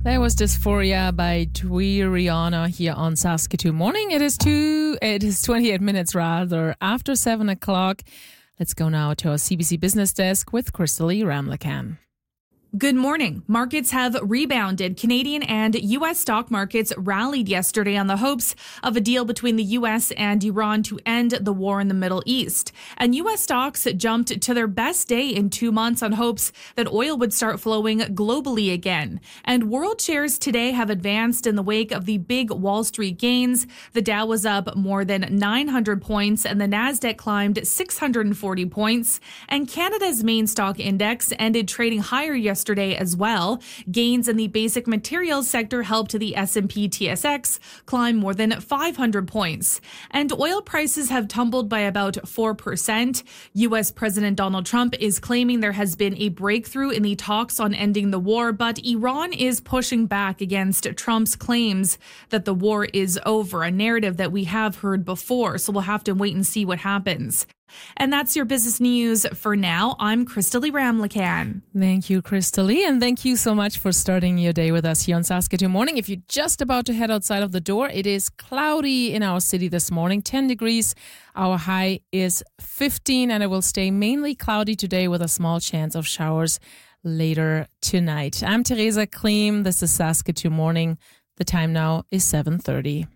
That was Dysphoria by Rihanna here on Saskatoon Morning. It is 28 minutes after 7 o'clock. Let's go now to our CBC Business Desk with Kristalee Ramlakan. Good morning. Markets have rebounded. Canadian and U.S. stock markets rallied yesterday on the hopes of a deal between the U.S. and Iran to end the war in the Middle East. And U.S. stocks jumped to their best day in 2 months on hopes that oil would start flowing globally again. And world shares today have advanced in the wake of the big Wall Street gains. The Dow was up more than 900 points and the Nasdaq climbed 640 points. And Canada's main stock index ended trading higher yesterday as well. Gains in the basic materials sector helped the S&P TSX climb more than 500 points. And oil prices have tumbled by about 4%. U.S. President Donald Trump is claiming there has been a breakthrough in the talks on ending the war, but Iran is pushing back against Trump's claims that the war is over, a narrative that we have heard before. So we'll have to wait and see what happens. And that's your business news for now. I'm Kristalee Ramlakan. Thank you, Kristalee, and thank you so much for starting your day with us here on Saskatoon Morning. If you're just about to head outside of the door, it is cloudy in our city this morning, 10 degrees. Our high is 15, and it will stay mainly cloudy today with a small chance of showers later tonight. I'm Teresa Kleem. This is Saskatoon Morning. The time now is 7:30.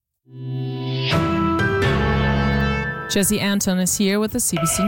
Jesse Anton is here with the CBC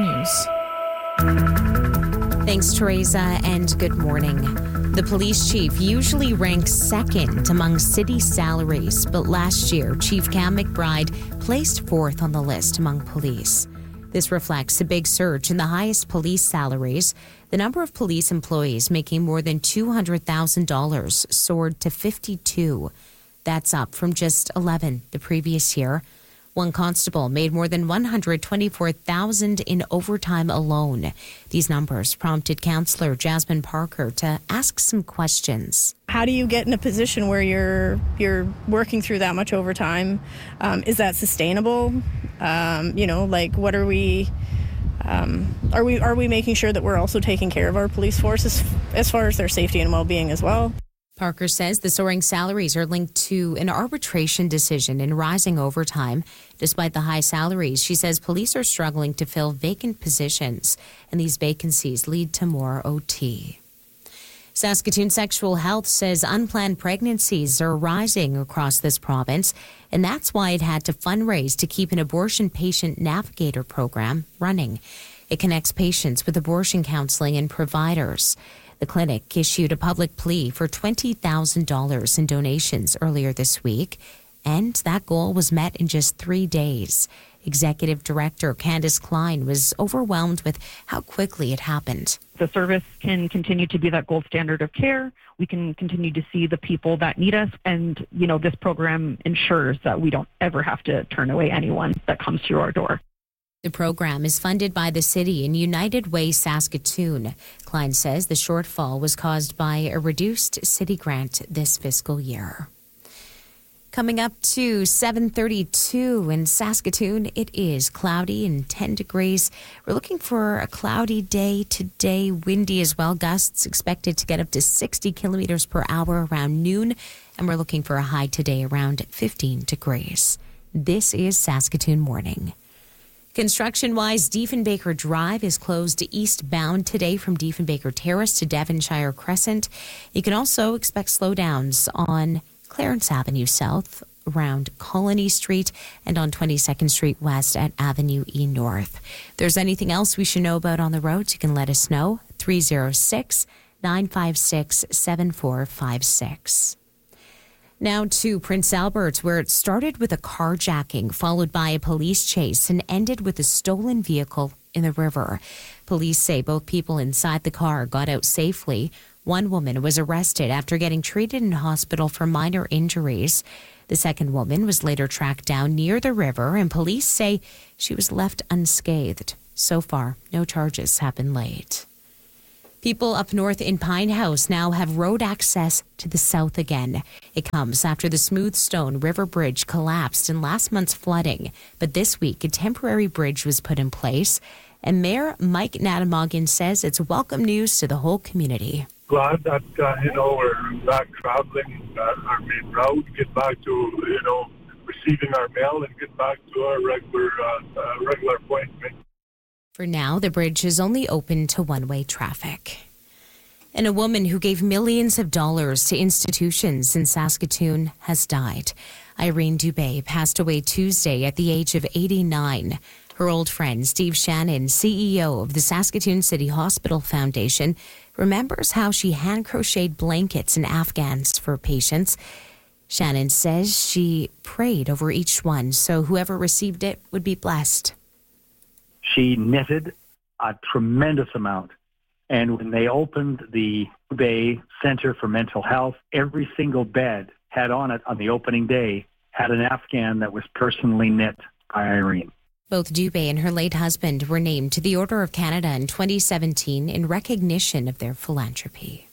News. Thanks, Teresa, and good morning. The police chief usually ranks second among city salaries, but last year, Chief Cam McBride placed fourth on the list among police. This reflects a big surge in the highest police salaries. The number of police employees making more than $200,000 soared to 52. That's up from just 11 the previous year. One constable made more than $124,000 in overtime alone. These numbers prompted Councillor Jasmine Parker to ask some questions. How do you get in a position where you're working through that much overtime? Is that sustainable? What are we making sure that we're also taking care of our police force as far as their safety and well-being as well? Parker says the soaring salaries are linked to an arbitration decision in rising overtime. Despite the high salaries, she says police are struggling to fill vacant positions, and these vacancies lead to more OT. Saskatoon Sexual Health says unplanned pregnancies are rising across this province, and that's why it had to fundraise to keep an abortion patient navigator program running. It connects patients with abortion counseling and providers. The clinic issued a public plea for $20,000 in donations earlier this week, and that goal was met in just 3 days. Executive Director Candice Klein was overwhelmed with how quickly it happened. The service can continue to be that gold standard of care. We can continue to see the people that need us. And, this program ensures that we don't ever have to turn away anyone that comes through our door. The program is funded by the city and United Way Saskatoon. Klein says the shortfall was caused by a reduced city grant this fiscal year. Coming up to 7:32 in Saskatoon, it is cloudy and 10 degrees. We're looking for a cloudy day today, windy as well. Gusts expected to get up to 60 kilometers per hour around noon, and we're looking for a high today around 15 degrees. This is Saskatoon Morning. Construction-wise, Diefenbaker Drive is closed eastbound today from Diefenbaker Terrace to Devonshire Crescent. You can also expect slowdowns on Clarence Avenue South, around Colony Street, and on 22nd Street West at Avenue E North. If there's anything else we should know about on the roads, you can let us know. 306-956-7456. Now to Prince Albert, where it started with a carjacking, followed by a police chase, and ended with a stolen vehicle in the river. Police say both people inside the car got out safely. One woman was arrested after getting treated in hospital for minor injuries. The second woman was later tracked down near the river, and police say she was left unscathed. So far, no charges have been laid. People up north in Pine House now have road access to the south again. It comes after the Smoothstone River Bridge collapsed in last month's flooding. But this week, a temporary bridge was put in place. And Mayor Mike Natamoggin says it's welcome news to the whole community. glad that, we're back traveling our main route, get back to, receiving our mail and get back to our regular appointment. For now, the bridge is only open to one-way traffic. And a woman who gave millions of dollars to institutions in Saskatoon has died. Irene Dubé passed away Tuesday at the age of 89. Her old friend, Steve Shannon, CEO of the Saskatoon City Hospital Foundation, remembers how she hand-crocheted blankets and Afghans for patients. Shannon says she prayed over each one so whoever received it would be blessed. She knitted a tremendous amount. And when they opened the Bay Center for Mental Health, every single bed had on it on the opening day had an Afghan that was personally knit by Irene. Both Dubé and her late husband were named to the Order of Canada in 2017 in recognition of their philanthropy.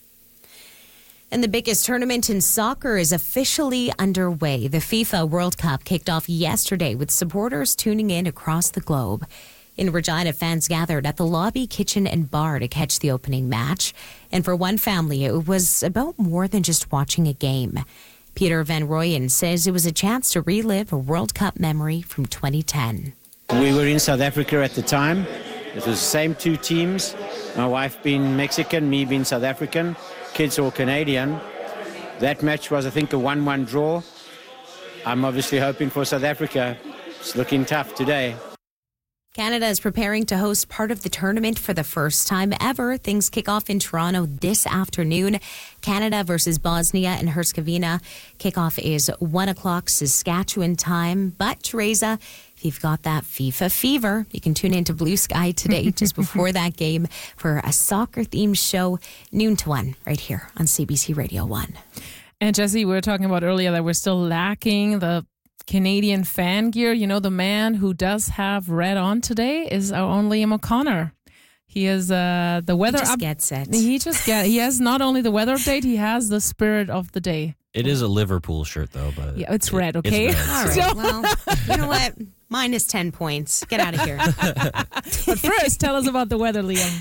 And the biggest tournament in soccer is officially underway. The FIFA World Cup kicked off yesterday with supporters tuning in across the globe. In Regina, fans gathered at the lobby, kitchen, and bar to catch the opening match. And for one family, it was about more than just watching a game. Peter Van Rooyen says it was a chance to relive a World Cup memory from 2010. We were in South Africa at the time. It was the same two teams. My wife being Mexican, me being South African, kids all Canadian. That match was, I think, a 1-1 draw. I'm obviously hoping for South Africa. It's looking tough today. Canada is preparing to host part of the tournament for the first time ever. Things kick off in Toronto this afternoon. Canada versus Bosnia and Herzegovina. Kickoff is 1 o'clock Saskatchewan time. But, Teresa, if you've got that FIFA fever, you can tune into Blue Sky today just before that game for a soccer-themed show, noon to 1, right here on CBC Radio 1. And Jesse, we were talking about earlier that we're still lacking the Canadian fan gear. You know, the man who does have red on today is our own Liam O'Connor. He is the weather. He just gets it. He has not only the weather update, he has the spirit of the day. It is a Liverpool shirt, though. But yeah, it's red, okay? It's red, all right, well, you know what? Minus 10 points. Get out of here. But first, tell us about the weather, Liam.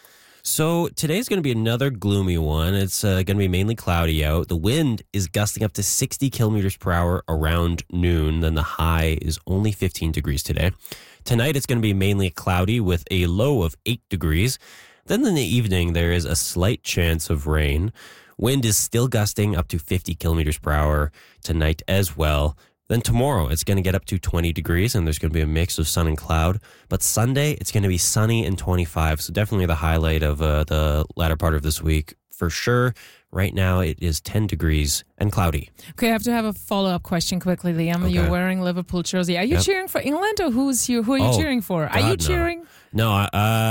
So today's going to be another gloomy one. It's going to be mainly cloudy out. The wind is gusting up to 60 kilometers per hour around noon. Then the high is only 15 degrees today. Tonight it's going to be mainly cloudy with a low of 8 degrees. Then in the evening there is a slight chance of rain. Wind is still gusting up to 50 kilometers per hour tonight as well. Then tomorrow, it's going to get up to 20 degrees, and there's going to be a mix of sun and cloud. But Sunday, it's going to be sunny and 25, so definitely the highlight of the latter part of this week. For sure, right now, it is 10 degrees and cloudy. Okay, I have to have a follow-up question quickly, Liam. Okay. You're wearing Liverpool jersey. Are you cheering for England, or who are you cheering for? God, are you cheering? No,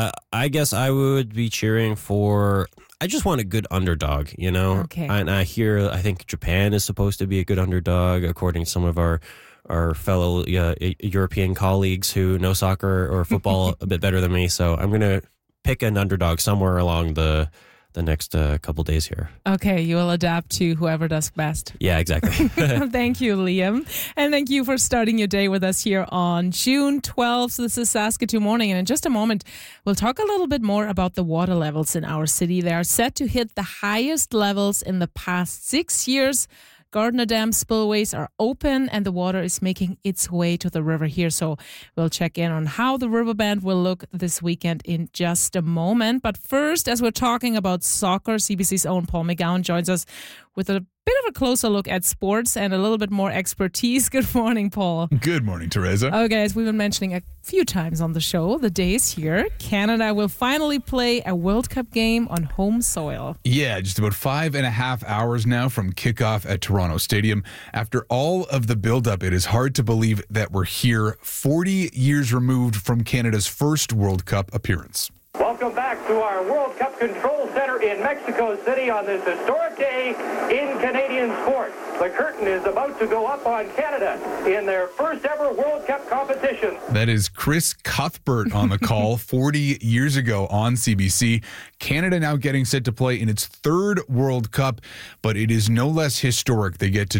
I guess I would be cheering for... I just want a good underdog, you know? Okay. And I think Japan is supposed to be a good underdog, according to some of our fellow European colleagues who know soccer or football a bit better than me. So I'm going to pick an underdog somewhere along the next couple days here. Okay, you will adapt to whoever does best. Yeah, exactly. Thank you, Liam. And thank you for starting your day with us here on June 12th. So this is Saskatoon Morning. And in just a moment, we'll talk a little bit more about the water levels in our city. They are set to hit the highest levels in the past 6 years. Gardner Dam spillways are open and the water is making its way to the river here. So we'll check in on how the riverband will look this weekend in just a moment. But first, as we're talking about soccer, CBC's own Paul McGowan joins us with a bit of a closer look at sports and a little bit more expertise. Good morning, Paul. Good morning, Teresa. Okay, as we've been mentioning a few times on the show, the day is here. Canada will finally play a World Cup game on home soil. Yeah, just about 5.5 hours now from kickoff at Toronto Stadium. After all of the build-up, it is hard to believe that we're here 40 years removed from Canada's first World Cup appearance. Welcome back to our World Cup Control Center in Mexico City on this historic day in Canadian sport. The curtain is about to go up on Canada in their first ever World Cup competition. That is Chris Cuthbert on the call 40 years ago on CBC. Canada now getting set to play in its third World Cup, but it is no less historic. They get to